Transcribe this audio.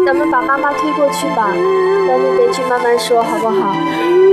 咱们把妈妈推过去吧，到那边去慢慢说，好不好？